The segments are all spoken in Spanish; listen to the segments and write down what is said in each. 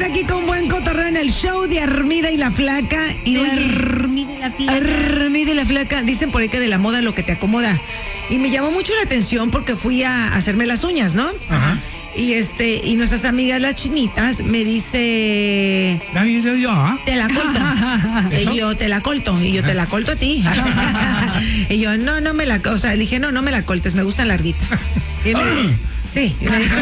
seguir aquí con buen cotorreo en el show de Armida y la Flaca. Y Armida y la Flaca, dicen por ahí que de la moda lo que te acomoda. Y me llamó mucho la atención porque fui a hacerme las uñas, ¿no? Ajá. Y nuestras amigas las chinitas me dice, te la colto. Y yo te la colto. Y yo te la colto a ti. Y yo, no me la, o sea, dije, no me la coltes, me gustan larguitas. Y me dijo, sí. Y me dijo,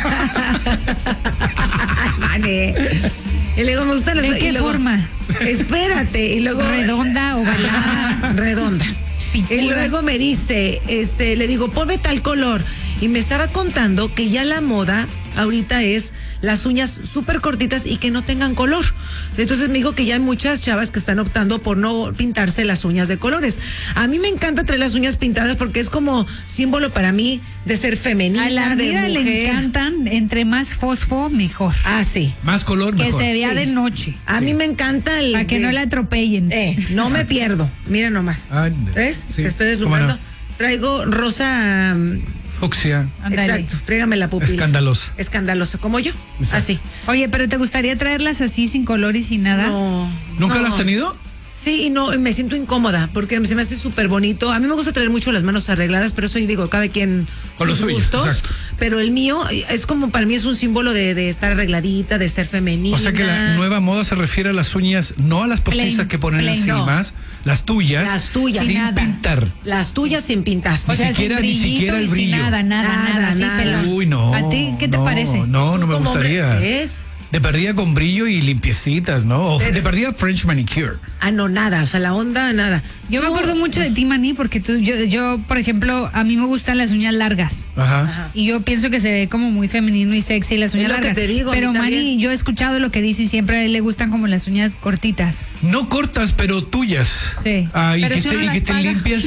Mane. Y le digo, me gustan las uñas. ¿De qué forma? Espérate. Y luego, redonda, ovalada. Redonda. Pintura. Y luego me dice, le digo, ponme tal color. Y me estaba contando que ya la moda ahorita es las uñas súper cortitas y que no tengan color. Entonces me dijo que ya hay muchas chavas que están optando por no pintarse las uñas de colores. A mí me encanta traer las uñas pintadas porque es como símbolo para mí de ser femenina, a la de vida mujer. le encantan, entre más fosfo, mejor. Ah, sí. Más color, que mejor. se vea Sí. de noche. A mí me encanta el... Para que no la atropellen. No me pierdo. Mira nomás. ¿Ves? Sí. Te estoy deslumbrando. ¿Cómo Traigo rosa... Fucsia. Ándale. Exacto, frégame la pupila. Escandalosa. Escandalosa, como yo. Exacto. Así. Oye, pero ¿te gustaría traerlas así sin color y sin nada? No. ¿Nunca no. lo has tenido? Sí, y no, me siento incómoda porque se me hace súper bonito. A mí me gusta traer mucho las manos arregladas, pero eso yo digo, cada quien Con sus los suyos, gustos. exacto. Pero el mío es como, para mí es un símbolo de estar arregladita, de ser femenina. O sea que la nueva moda se refiere a las uñas, no a las postizas Plain, que ponen plain, encima, las tuyas. Las tuyas. Sin Nada. pintar. Las tuyas sin pintar. Ni siquiera- sin ni siquiera el brillito y sin brillo. Nada, Nada, así nada. pelón. Uy, no. ¿A ti qué te no, parece? No me Como hombre, gustaría. ¿es? De perdida con brillo y limpiecitas, ¿no? O de perdida French manicure. Ah, no, nada. O sea, la onda, nada. Yo me acuerdo mucho de ti, Mani, porque yo, por ejemplo, a mí me gustan las uñas largas. Ajá. Y yo pienso que se ve como muy femenino y sexy las uñas lo que largas. te digo, a mí pero Mani, también. yo he escuchado lo que dice y siempre a él le gustan como las uñas cortitas. No cortas, pero tuyas. Sí. Ah, y Pero que, si uno y las que estén paga. limpias.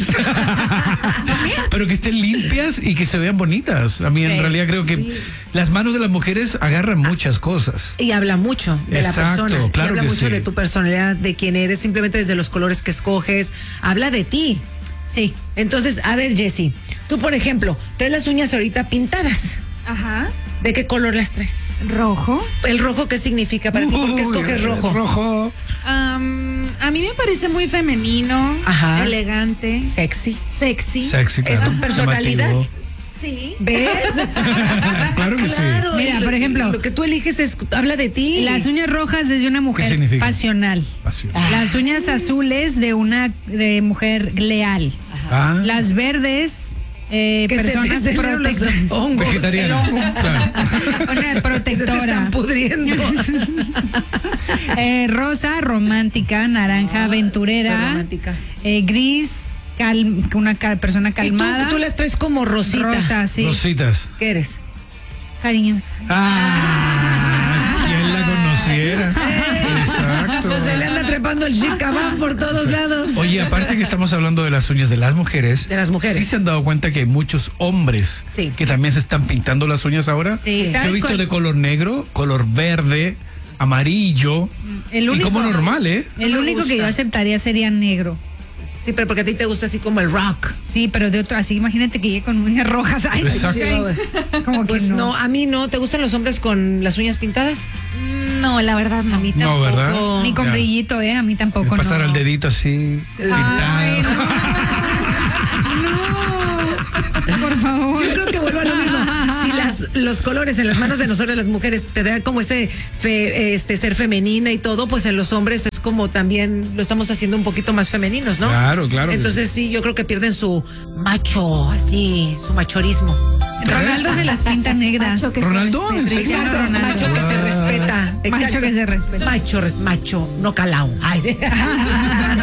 Pero que estén limpias y que se vean bonitas. A mí en Sí, realidad creo que sí. las manos de las mujeres agarran muchas cosas. Y habla mucho de Exacto, la persona. claro y habla que mucho sí. de tu personalidad, de quién eres, simplemente desde los colores que escoges. Habla de ti. Sí. Entonces, a ver, Jessy, tú, por ejemplo, traes las uñas ahorita pintadas. Ajá. ¿De qué color las traes? Rojo. ¿El rojo qué significa para ti? ¿Por qué escoges rojo? Rojo. A mí me parece muy femenino, Ajá. elegante, Sexy. sexy. Sexy, ¿Es claro. tu personalidad? Llamativo. Sí. ¿Ves? Claro que sí. Mira, por ejemplo, lo que tú eliges habla de ti. las uñas rojas es de una mujer significa? pasional. Pasión. Las uñas azules de mujer leal. Ah, Las verdes, que personas se te salieron los protectoras. hongos. vegetariana. Claro. Una Que se te protectora. están pudriendo. Rosa, romántica. Naranja, Soy aventurera. romántica. Gris, persona calmada. Y tú las traes como rosita. Rosa, sí. Rositas. ¿Qué eres? Cariñosa. ¿Quién la conociera? Exacto. Pues se le anda trepando el chicabán por todos lados. Oye, aparte que estamos hablando de las uñas de las mujeres. De las mujeres. ¿Sí se han dado cuenta que hay muchos hombres Sí. que también se están pintando las uñas ahora? Sí. Yo he ¿Sabes visto cuál? de color negro, color verde, amarillo. El Y único, como normal, ¿eh? el No me único que gusta. yo aceptaría sería negro. Sí, pero porque a ti te gusta así como el rock. Sí, pero de otro, así imagínate que llegue con uñas rojas. Ay, Exacto. Sí, como que pues no. no, a mí no. ¿Te gustan los hombres con las uñas pintadas? No, la verdad no. A mí No, tampoco. ¿verdad? Ni con Ya. brillito, a mí tampoco. Pasar no. al dedito así, Ay, pintado. no, por favor. Yo creo que vuelvo a lo mismo. Si los colores en las manos de nosotros las mujeres te dan como ese ser femenina y todo, pues en los hombres es como también lo estamos haciendo un poquito más femeninos, ¿no? Claro, claro que Entonces sí, yo creo que pierden su macho, así, su machorismo. Ronaldo se las pinta negras. Macho que se ¿Ronaldo? ¿En respete. serio? Exacto, Ronaldo. macho que se respeta. Macho Exacto. que se respeta. Macho, no calao. Ay, sí.